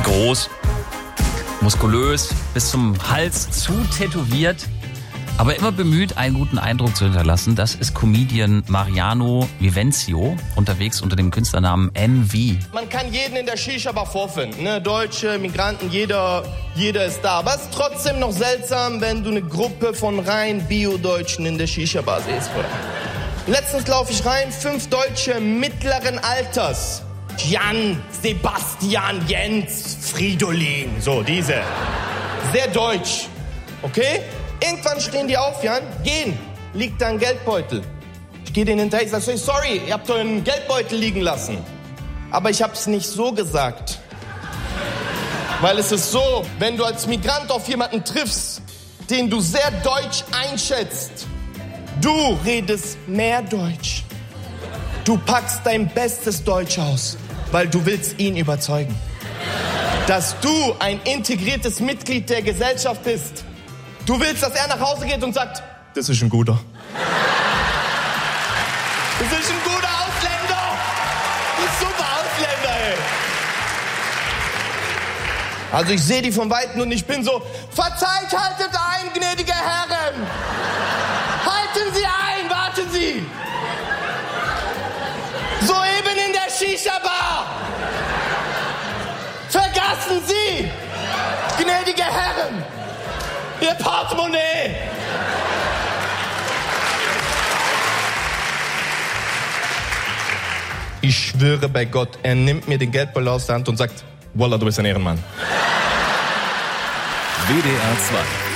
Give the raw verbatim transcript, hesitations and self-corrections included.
Groß, muskulös, bis zum Hals zu tätowiert, aber immer bemüht, einen guten Eindruck zu hinterlassen. Das ist Comedian Mariano Vivencio, unterwegs unter dem Künstlernamen M V. Man kann jeden in der Shisha-Bar vorfinden, ne? Deutsche, Migranten, jeder, jeder ist da. Aber es ist trotzdem noch seltsam, wenn du eine Gruppe von rein Bio-Deutschen in der Shisha-Bar siehst. Letztens laufe ich rein, fünf Deutsche mittleren Alters. Jan, Sebastian, Jens, Fridolin, so diese. Sehr deutsch, okay? Irgendwann stehen die auf, Jan, gehen, liegt da ein Geldbeutel. Ich gehe denen hinterher, ich sage, sorry, ihr habt euren Geldbeutel liegen lassen. Aber ich hab's nicht so gesagt. Weil es ist so, wenn du als Migrant auf jemanden triffst, den du sehr deutsch einschätzt, du redest mehr Deutsch. Du packst dein bestes Deutsch aus, weil du willst ihn überzeugen, dass du ein integriertes Mitglied der Gesellschaft bist. Du willst, dass er nach Hause geht und sagt, das ist ein guter. Das ist ein guter Ausländer. Das ist ein super Ausländer, ey. Also ich sehe die von Weitem und ich bin so, verzeiht, haltet ein, gnädige Herren. Halten Sie ein, warten Sie. Soeben in der Shisha-Bar. Vergassen Sie, gnädige Herren, Ihr Portemonnaie. Ich schwöre bei Gott, er nimmt mir den Geldbeutel aus der Hand und sagt, Wallah, du bist ein Ehrenmann. W D R zwei